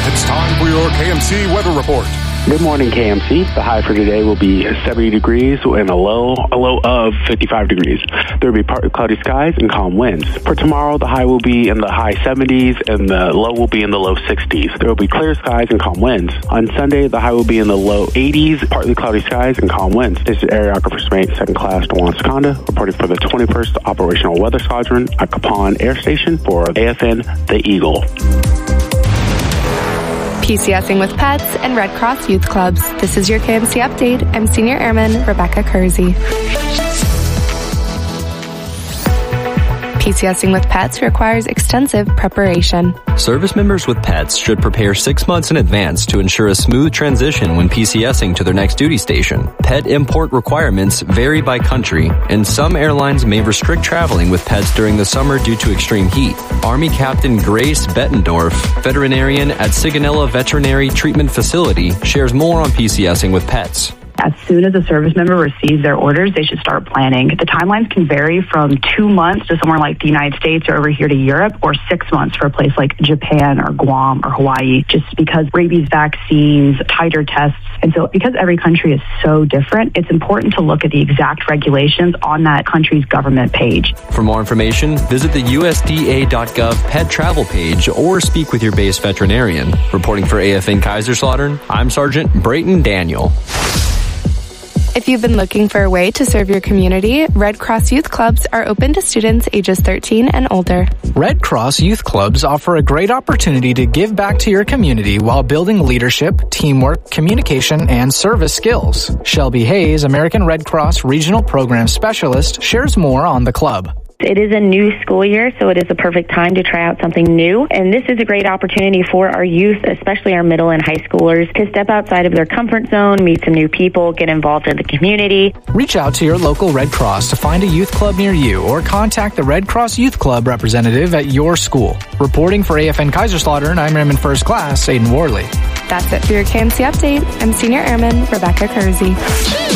It's time for your KMC weather report. Good morning, KMC. The high for today will be 70 degrees and a low of 55 degrees. There will be partly cloudy skies and calm winds. For tomorrow, the high will be in the high 70s and the low will be in the low 60s. There will be clear skies and calm winds. On Sunday, the high will be in the low 80s, partly cloudy skies and calm winds. This is Aerographer Smate, 2nd Class Dewan Seconda, reporting for the 21st Operational Weather Squadron at Capon Air Station for AFN The Eagle. PCSing with Pets and Red Cross Youth Clubs. This is your KMC update. I'm Senior Airman Rebecca Kersey. PCSing with Pets requires extensive preparation. Service members with pets should prepare 6 months in advance to ensure a smooth transition when PCSing to their next duty station. Pet import requirements vary by country, and some airlines may restrict traveling with pets during the summer due to extreme heat. Army Captain Grace Bettendorf, veterinarian at Sigonella Veterinary Treatment Facility, shares more on PCSing with pets. As soon as a service member receives their orders, they should start planning. The timelines can vary from 2 months to somewhere like the United States or over here to Europe, or 6 months for a place like Japan or Guam or Hawaii, just because rabies vaccines, titer tests. And so because every country is so different, it's important to look at the exact regulations on that country's government page. For more information, visit the USDA.gov pet travel page or speak with your base veterinarian. Reporting for AFN Kaiserslautern, I'm Sergeant Brayton Daniel. If you've been looking for a way to serve your community, Red Cross Youth Clubs are open to students ages 13 and older. Red Cross Youth Clubs offer a great opportunity to give back to your community while building leadership, teamwork, communication, and service skills. Shelby Hayes, American Red Cross Regional Program Specialist, shares more on the club. It is a new school year, so it is a perfect time to try out something new. And this is a great opportunity for our youth, especially our middle and high schoolers, to step outside of their comfort zone, meet some new people, get involved in the community. Reach out to your local Red Cross to find a youth club near you or contact the Red Cross Youth Club representative at your school. Reporting for AFN Kaiserslautern, I'm Airman First Class Aiden Worley. That's it for your KMC update. I'm Senior Airman Rebecca Kersey.